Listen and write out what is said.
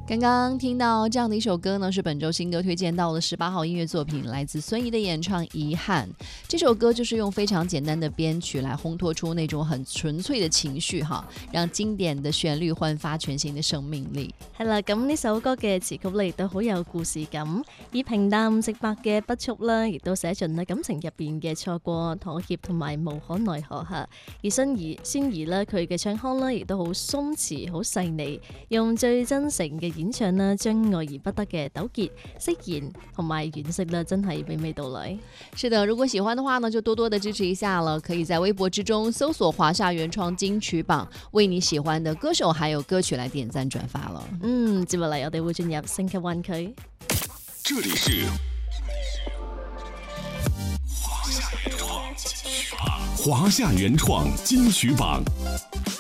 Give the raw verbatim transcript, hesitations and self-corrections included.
刚刚听到这样的一首歌呢，是本周新歌推荐到了十八号音乐作品，来自孙怡的演唱《遗憾》。这首歌就是用非常简单的编曲来烘托出那种很純粹的情緒哈，讓經典的旋律煥發全新的生命力。 係啦，咁呢首歌嘅詞曲咧亦都好有故事感，以平淡直白嘅筆觸啦，亦都寫盡啦感情入邊嘅錯過、妥協同埋無可奈何嚇。而孫怡孫怡咧佢嘅唱腔咧亦都好鬆弛、好細膩，用最真誠嘅演唱啦，將愛而不得嘅糾結、釋然同埋惋惜啦，真係娓娓道來。 是的，如果喜歡的話呢，就多多的支持一下了。可以在微博之中搜索華夏原創金曲榜，為你喜歡的歌手還有歌曲來點讚轉發了。 嗯，接落嚟我哋會進入星級灣區。 這裡是華夏原創金曲榜。華夏原創金曲榜。